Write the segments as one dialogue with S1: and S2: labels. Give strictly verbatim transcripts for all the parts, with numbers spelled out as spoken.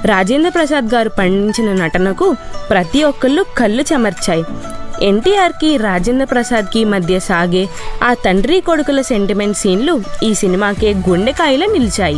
S1: రాజేంద్ర ప్రసాద్ గారు పండించిన నటనకు ప్రతి ఒక్కళ్ళు కళ్ళు చెమర్చాయి. ఎన్టీఆర్కి రాజేంద్ర ప్రసాద్కి మధ్య సాగే ఆ తండ్రి కొడుకుల సెంటిమెంట్ సీన్లు ఈ సినిమాకే గుండెకాయలా నిలిచాయి.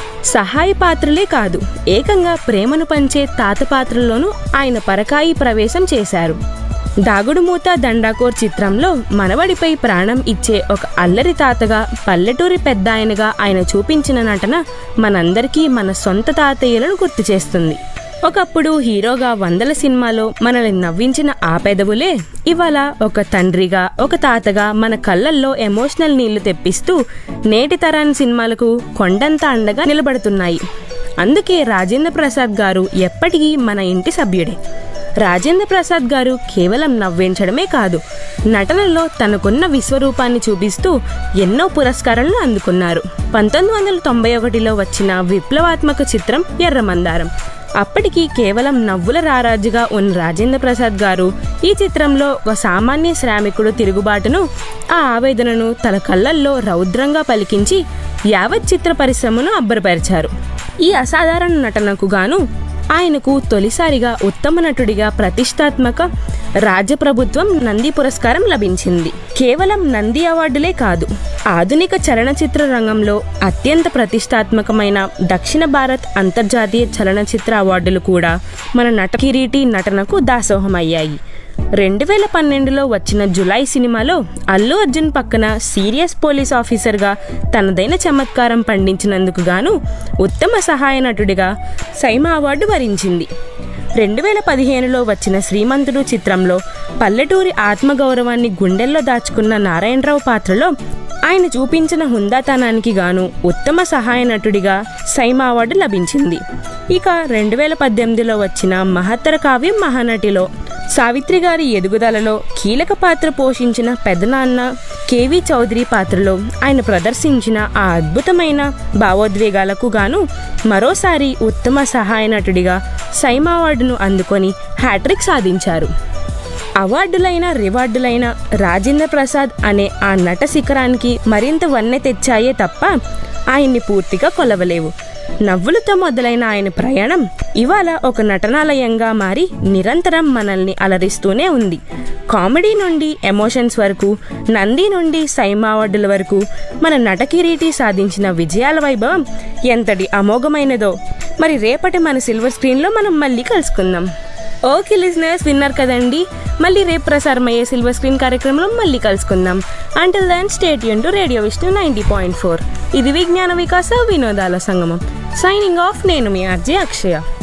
S1: సహాయ పాత్రలే కాదు, ఏకంగా ప్రేమను పంచే తాత పాత్రలోనూ ఆయన పరకాయి ప్రవేశం చేశారు. దాగుడుమూత దండాకోర్ చిత్రంలో మనవడిపై ప్రాణం ఇచ్చే ఒక అల్లరి తాతగా, పల్లెటూరి పెద్దాయనగా ఆయన చూపించిన నటన మనందరికీ మన సొంత తాతయ్యలను గుర్తు చేస్తుంది. ఒకప్పుడు హీరోగా వందల సినిమాలో మనల్ని నవ్వించిన ఆ పెదవులే ఇవాళ ఒక తండ్రిగా, ఒక తాతగా మన కళ్ళల్లో ఎమోషనల్ నీళ్లు తెప్పిస్తూ నేటి తరాని సినిమాలకు కొండంత అండగా నిలబడుతున్నాయి. అందుకే రాజేంద్ర ప్రసాద్ గారు ఎప్పటికీ మన ఇంటి సభ్యుడే. రాజేంద్ర ప్రసాద్ గారు కేవలం నవ్వించడమే కాదు, నటనలో తనకున్న విశ్వరూపాన్ని చూపిస్తూ ఎన్నో పురస్కారాలను అందుకున్నారు. పంతొమ్మిది వందల తొంభై ఒకటిలో వచ్చిన విప్లవాత్మక చిత్రం ఎర్రమందారం. అప్పటికి కేవలం నవ్వుల రారాజుగా ఉన్న రాజేంద్ర ప్రసాద్ గారు ఈ చిత్రంలో ఒక సామాన్య శ్రామికుడు తిరుగుబాటును, ఆ ఆవేదనను తన కళ్ళల్లో రౌద్రంగా పలికించి యావత్ చిత్ర పరిశ్రమను అబ్బరపరిచారు. ఈ అసాధారణ నటనకు గాను ఆయనకు తొలిసారిగా ఉత్తమ నటుడిగా ప్రతిష్టాత్మక రాజప్రభుత్వం నంది పురస్కారం లభించింది. కేవలం నంది అవార్డులే కాదు, ఆధునిక చలనచిత్ర రంగంలో అత్యంత ప్రతిష్టాత్మకమైన దక్షిణ భారత్ అంతర్జాతీయ చలనచిత్ర అవార్డులు కూడా మన నట కిరీటి నటనకు దాసోహమయ్యాయి. రెండు వేల పన్నెండులో వచ్చిన జులై సినిమాలో అల్లు అర్జున్ పక్కన సీరియస్ పోలీస్ ఆఫీసర్గా తనదైన చమత్కారం పండించినందుకు గాను ఉత్తమ సహాయ నటుడిగా సైమా అవార్డు వరించింది. రెండు వేల పదిహేనులో వచ్చిన శ్రీమంతుడు చిత్రంలో పల్లెటూరి ఆత్మగౌరవాన్ని గుండెల్లో దాచుకున్న నారాయణరావు పాత్రలో ఆయన చూపించిన హుందాతనానికి గాను ఉత్తమ సహాయ నటుడిగా సైమా అవార్డు లభించింది. ఇక రెండు వేల పద్దెనిమిదిలో వచ్చిన మహత్తర కావ్యం మహానటిలో సావిత్రి గారి ఎదుగుదలలో కీలక పాత్ర పోషించిన పెదనాన్న కేవి చౌదరి పాత్రలో ఆయన ప్రదర్శించిన ఆ అద్భుతమైన భావోద్వేగాలకు గాను మరోసారి ఉత్తమ సహాయ నటుడిగా సైమా అవార్డును అందుకొని హ్యాట్రిక్ సాధించారు. అవార్డులైన రివార్డులైన రాజేంద్ర ప్రసాద్ అనే ఆ నట శిఖరానికి మరింత వన్నె తెచ్చాయే తప్ప ఆయన్ని పూర్తిగా కొలవలేవు. నవ్వులతో మొదలైన ఆయన ప్రయాణం ఇవాళ ఒక నటనాలయంగా మారి నిరంతరం మనల్ని అలరిస్తూనే ఉంది. కామెడీ నుండి ఎమోషన్స్ వరకు, నంది నుండి సైమా అవార్డుల వరకు మన నట కిరీటి సాధించిన విజయాల వైభవం ఎంతటి అమోఘమైనదో మరి రేపటి మన సిల్వర్ స్క్రీన్లో మనం మళ్ళీ కలుసుకుందాం. ఓకే లిజనర్స్, విన్నారు కదండి. మళ్ళీ రేపు ప్రసారమయ్యే సిల్వర్ స్క్రీన్ కార్యక్రమంలో మళ్ళీ కలుసుకుందాం. Until then stay tune to radio Vishnu ninety point four. ఇది విజ్ఞాన వికాస వినోదాల సంగమం. సైనింగ్ ఆఫ్, నేను మీ ఆర్జే అక్షయ.